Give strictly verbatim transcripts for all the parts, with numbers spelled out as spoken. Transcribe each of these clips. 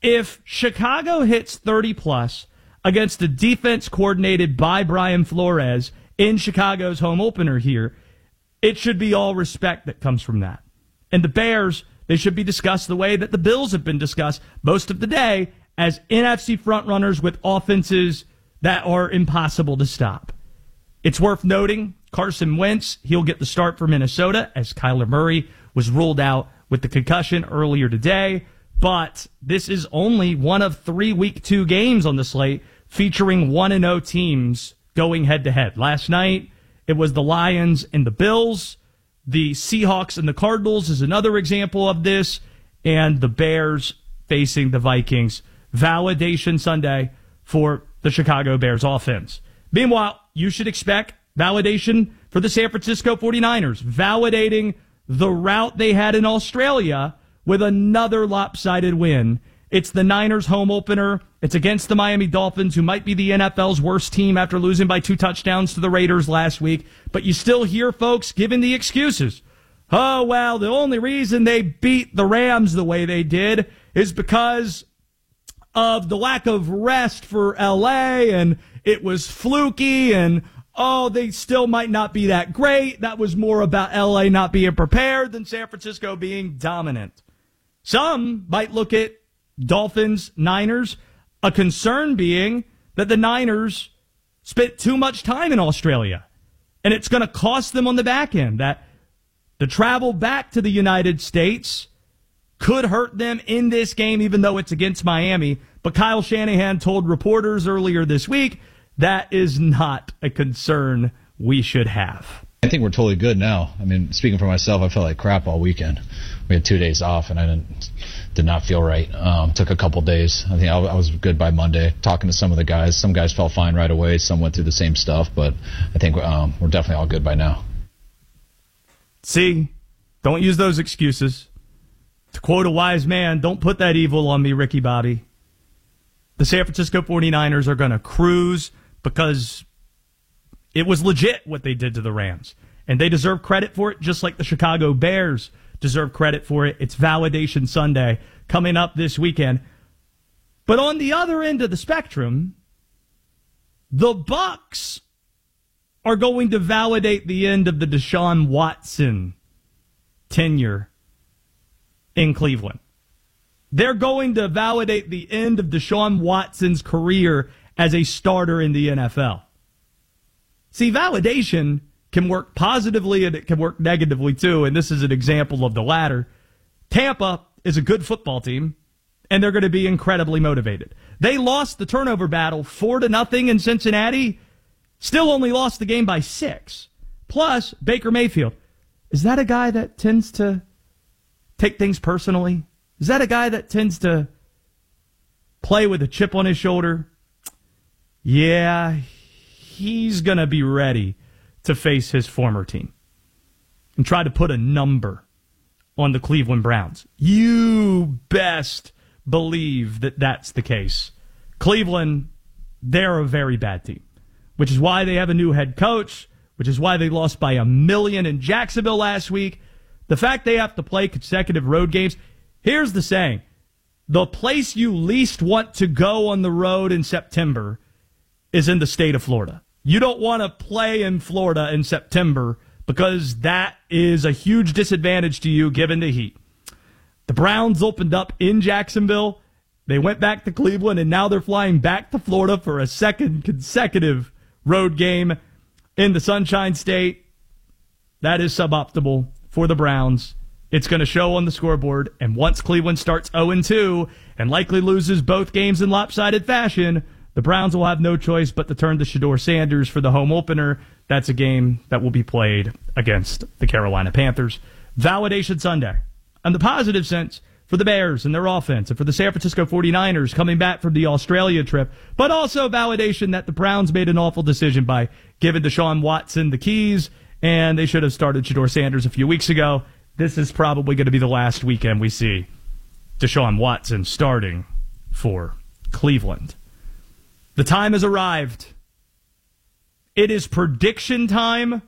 If Chicago hits thirty plus against a defense coordinated by Brian Flores in Chicago's home opener here, it should be all respect that comes from that. And the Bears, they should be discussed the way that the Bills have been discussed most of the day, as N F C frontrunners with offenses that are impossible to stop. It's worth noting, Carson Wentz, he'll get the start for Minnesota, as Kyler Murray was ruled out with the concussion earlier today. But this is only one of three week two games on the slate featuring one and oh teams going head-to-head. Last night, it was the Lions and the Bills. The Seahawks and the Cardinals is another example of this. And the Bears facing the Vikings. Validation Sunday for the Chicago Bears offense. Meanwhile, you should expect validation for the San Francisco forty-niners, validating the route they had in Australia with another lopsided win. It's the Niners home opener. It's against the Miami Dolphins, who might be the N F L's worst team after losing by two touchdowns to the Raiders last week. But you still hear folks giving the excuses. Oh, well, the only reason they beat the Rams the way they did is because of the lack of rest for L A, and it was fluky, and oh, they still might not be that great. That was more about L A not being prepared than San Francisco being dominant. Some might look at Dolphins, Niners, a concern being that the Niners spent too much time in Australia, and it's going to cost them on the back end. That the travel back to the United States could hurt them in this game, even though it's against Miami. But Kyle Shanahan told reporters earlier this week that is not a concern we should have. I think we're totally good now. I mean, speaking for myself, I felt like crap all weekend. We had two days off, and I didn't, did not feel right. Um, took a couple days. I think I, I was good by Monday. Talking to some of the guys, some guys felt fine right away. Some went through the same stuff, but I think um, we're definitely all good by now. See, don't use those excuses. To quote a wise man, don't put that evil on me, Ricky Bobby. The San Francisco forty-niners are going to cruise because it was legit what they did to the Rams. And they deserve credit for it, just like the Chicago Bears deserve credit for it. It's Validation Sunday coming up this weekend. But on the other end of the spectrum, the Bucs are going to validate the end of the Deshaun Watson tenure in Cleveland. They're going to validate the end of Deshaun Watson's career as a starter in the N F L. See, validation can work positively and it can work negatively too, and this is an example of the latter. Tampa is a good football team, and they're going to be incredibly motivated. They lost the turnover battle four to nothing in Cincinnati, still only lost the game by six. Plus, Baker Mayfield. Is that a guy that tends to take things personally? Is that a guy that tends to play with a chip on his shoulder? Yeah, he's going to be ready to face his former team and try to put a number on the Cleveland Browns. You best believe that that's the case. Cleveland, they're a very bad team, which is why they have a new head coach, which is why they lost by a million in Jacksonville last week. The fact they have to play consecutive road games, here's the saying, the place you least want to go on the road in September is in the state of Florida. You don't want to play in Florida in September because that is a huge disadvantage to you given the heat. The Browns opened up in Jacksonville. They went back to Cleveland, and now they're flying back to Florida for a second consecutive road game in the Sunshine State. That is suboptimal for the Browns. It's going to show on the scoreboard, and once Cleveland starts oh and two and likely loses both games in lopsided fashion, the Browns will have no choice but to turn to Shedeur Sanders for the home opener. That's a game that will be played against the Carolina Panthers. Validation Sunday. In the positive sense, for the Bears and their offense, and for the San Francisco forty-niners coming back from the Australia trip, but also validation that the Browns made an awful decision by giving Deshaun Watson the keys, and they should have started Shedeur Sanders a few weeks ago. This is probably going to be the last weekend we see Deshaun Watson starting for Cleveland. The time has arrived. It is prediction time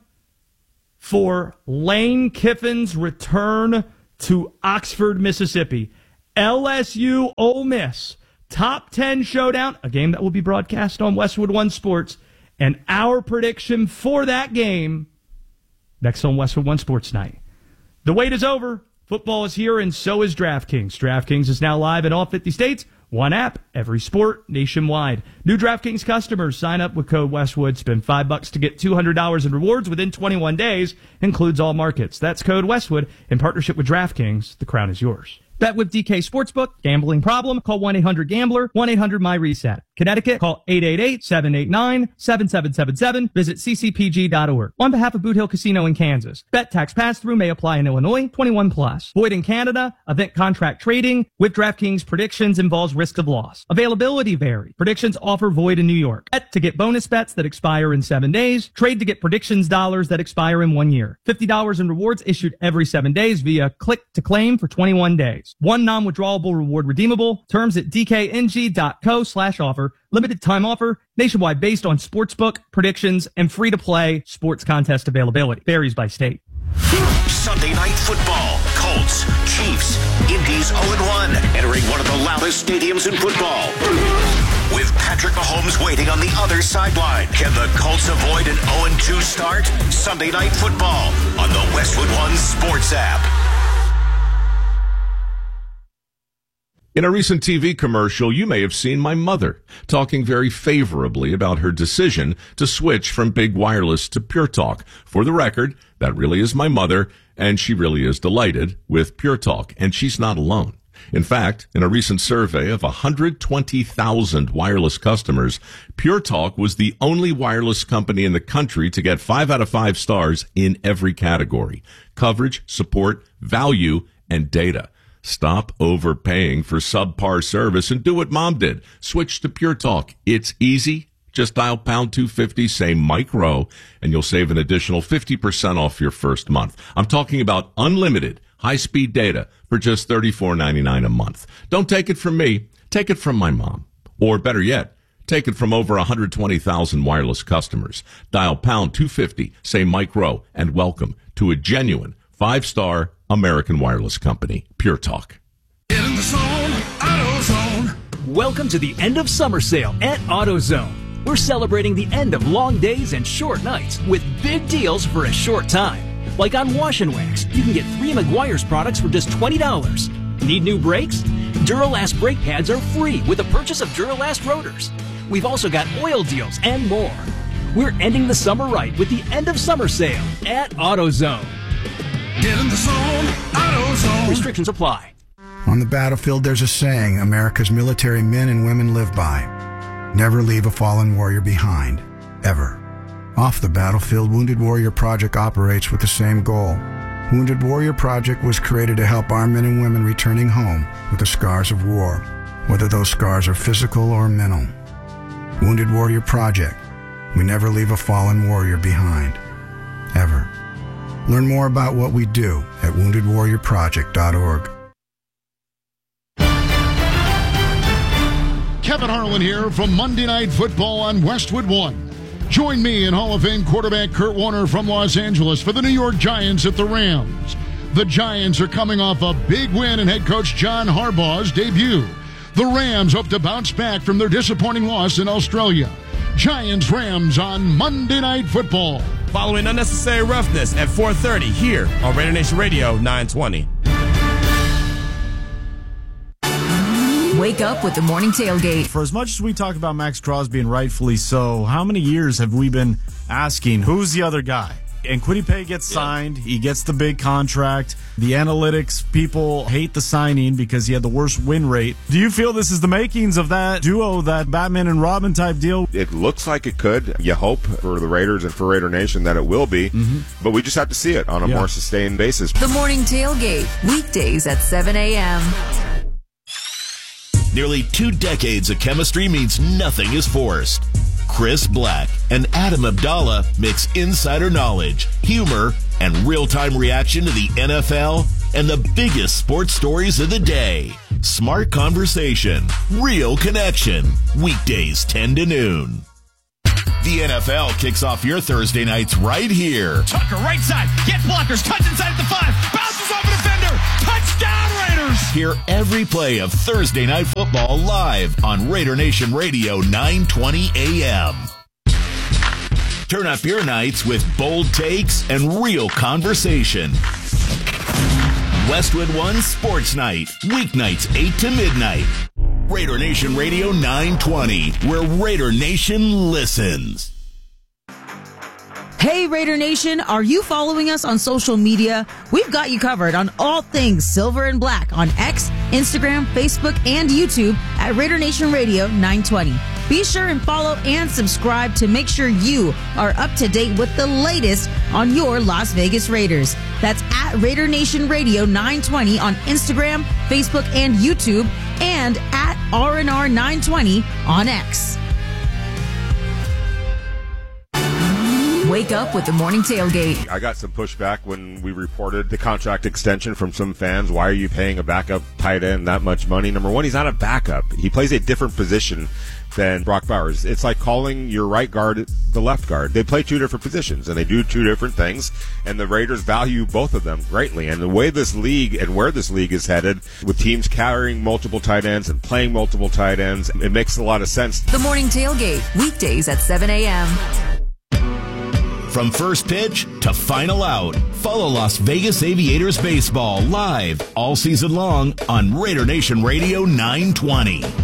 for Lane Kiffin's return to Oxford, Mississippi. L S U Ole Miss. Top ten showdown, a game that will be broadcast on Westwood One Sports. And our prediction for that game next on Westwood One Sports Night. The wait is over. Football is here, and so is DraftKings. DraftKings is now live in all fifty states. One app, every sport, nationwide. New DraftKings customers sign up with code Westwood. Spend five bucks to get two hundred dollars in rewards within twenty-one days. Includes all markets. That's code Westwood in partnership with DraftKings. The crown is yours. Bet with D K Sportsbook. Gambling problem? Call one eight hundred gambler. one eight hundred my reset. Connecticut, call eight eight eight, seven eight nine, seven seven seven seven. Visit c c p g dot org. On behalf of Boot Hill Casino in Kansas. Bet tax pass-through may apply in Illinois. twenty-one plus. Void in Canada. Event contract trading with DraftKings predictions involves risk of loss. Availability vary. Predictions offer void in New York. Bet to get bonus bets that expire in seven days. Trade to get predictions dollars that expire in one year. fifty dollars in rewards issued every seven days via click to claim for twenty-one days. One non-withdrawable reward redeemable. Terms at dkng.co slash offer. Limited time offer, nationwide based on sportsbook, predictions, and free-to-play sports contest availability. Varies by state. Sunday Night Football. Colts, Chiefs, Indy's oh and one, entering one of the loudest stadiums in football. With Patrick Mahomes waiting on the other sideline, can the Colts avoid an oh and two start? Sunday Night Football on the Westwood One Sports app. In a recent T V commercial, you may have seen my mother talking very favorably about her decision to switch from big wireless to Pure Talk. For the record, that really is my mother, and she really is delighted with Pure Talk, and she's not alone. In fact, in a recent survey of one hundred twenty thousand wireless customers, Pure Talk was the only wireless company in the country to get five out of five stars in every category: coverage, support, value, and data. Stop overpaying for subpar service and do what Mom did. Switch to Pure Talk. It's easy. Just dial pound two fifty, say Mike Rowe, and you'll save an additional fifty percent off your first month. I'm talking about unlimited high-speed data for just thirty-four ninety-nine a month. Don't take it from me. Take it from my mom. Or better yet, take it from over one hundred twenty thousand wireless customers. Dial pound two fifty, say Mike Rowe, and welcome to a genuine five-star American wireless company, Pure Talk. Get in the zone, AutoZone. Welcome to the end of summer sale at AutoZone. We're celebrating the end of long days and short nights with big deals for a short time. Like on Wash and Wax, you can get three Meguiar's products for just twenty dollars. Need new brakes? Duralast brake pads are free with the purchase of Duralast rotors. We've also got oil deals and more. We're ending the summer right with the end of summer sale at AutoZone. Get in the zone, AutoZone. Restrictions apply. On the battlefield, there's a saying America's military men and women live by. Never leave a fallen warrior behind. Ever. Off the battlefield, Wounded Warrior Project operates with the same goal. Wounded Warrior Project was created to help our men and women returning home with the scars of war, whether those scars are physical or mental. Wounded Warrior Project. We never leave a fallen warrior behind. Ever. Learn more about what we do at wounded warrior project dot org. Kevin Harlan here from Monday Night Football on Westwood One. Join me and Hall of Fame quarterback Kurt Warner from Los Angeles for the New York Giants at the Rams. The Giants are coming off a big win in head coach John Harbaugh's debut. The Rams hope to bounce back from their disappointing loss in Australia. Giants-Rams on Monday Night Football. Following Unnecessary Roughness at four thirty here on Raider Nation Radio nine twenty. Wake up with the morning tailgate. For as much as we talk about Max Crosby, and rightfully so, how many years have we been asking, who's the other guy? And Kwity Paye gets signed. He gets the big contract. The analytics people hate the signing because he had the worst win rate. Do you feel this is the makings of that duo, that Batman and Robin type deal? It looks like it could. You hope for the Raiders and for Raider Nation that it will be. Mm-hmm. But we just have to see it on a yeah. more sustained basis. The morning tailgate, weekdays at seven a.m. Nearly two decades of chemistry means nothing is forced. Chris Black and Adam Abdallah mix insider knowledge, humor, and real-time reaction to the N F L and the biggest sports stories of the day. Smart conversation, real connection. Weekdays ten to noon. The N F L kicks off your Thursday nights right here. Tucker, right side, gets blockers, cuts inside at the five, bounces off a defender, touchdown Raiders! Hear every play of Thursday Night Football live on Raider Nation Radio nine twenty A M. Turn up your nights with bold takes and real conversation. Westwood One Sports Night, weeknights eight to midnight. Raider Nation Radio nine twenty, where Raider Nation listens. Hey Raider Nation, are you following us on social media? We've got you covered on all things silver and black on X, Instagram, Facebook, and YouTube at Raider Nation Radio nine twenty. Be sure and follow and subscribe to make sure you are up to date with the latest on your Las Vegas Raiders. That's at Raider Nation Radio nine twenty on Instagram, Facebook, and YouTube, and at R N R nine twenty on X. Wake up with the morning tailgate. I got some pushback when we reported the contract extension from some fans. Why are you paying a backup tight end that much money? Number one, he's not a backup. He plays a different position than Brock Bowers. It's like calling your right guard the left guard. They play two different positions, and they do two different things, and the Raiders value both of them greatly. And the way this league and where this league is headed, with teams carrying multiple tight ends and playing multiple tight ends, it makes a lot of sense. The morning tailgate, weekdays at seven a.m. From first pitch to final out, follow Las Vegas Aviators baseball live all season long on Raider Nation Radio nine twenty.